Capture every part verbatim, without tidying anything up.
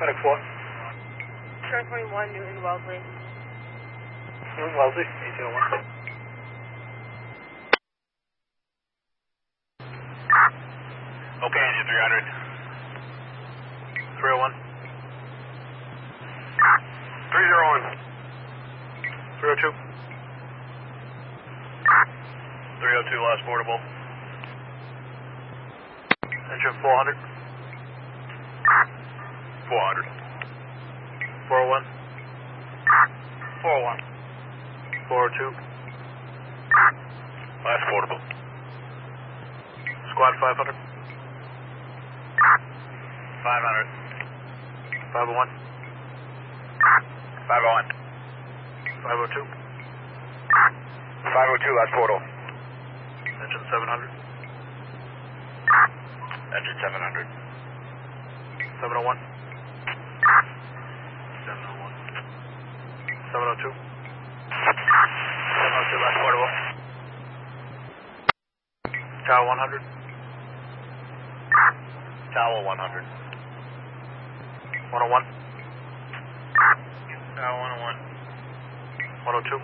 Medic four. Star twenty-one, Newton Wellesley. Newton Wellesley, eighteen oh one. Okay, engine three hundred. three oh one. three oh one. three oh two. three oh two, last portable. Engine four hundred. four hundred. four oh one. four oh one. four oh two. Last portable. Squad five hundred. five hundred. five oh one. five oh one. five oh two. five oh two, last portal. Engine seven hundred. Engine seven hundred. seven oh one. seven oh one. seven oh two. seven oh two, last portable. Tower one hundred. Tower one hundred. one oh one. Tower one oh one. one oh two.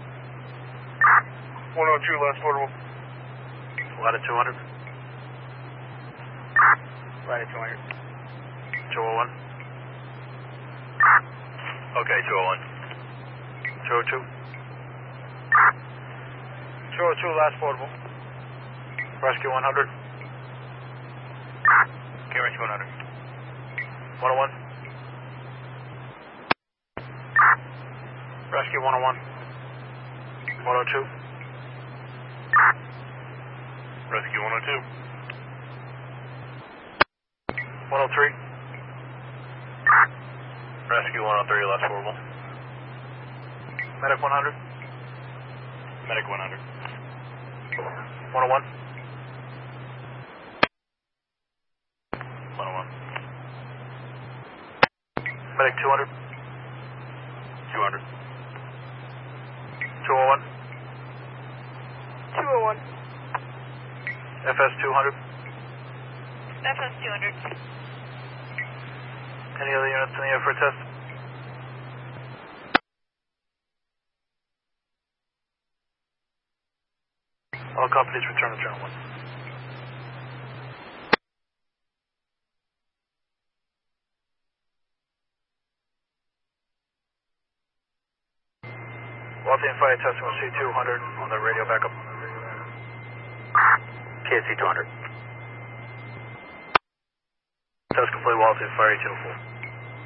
one oh two, last portable. Ladder two hundred. Ladder two hundred. two oh one. Okay, two oh one. two oh two. two oh two, last portable. Rescue one hundred. Okay, rescue one hundred. one oh one. Rescue one oh one. one oh two. Rescue one oh two. one oh three. Rescue one oh three, last portable. Medic one hundred. Medic one hundred. one oh one. one oh one. Medic two hundred. two hundred. two oh one. two oh one. F S two hundred. F S two hundred. Any other units in the air for a test? All companies return to Channel one. Walton Fire testing with C two hundred on the radio backup. K C two hundred. Test complete, Walton Fire eight oh four.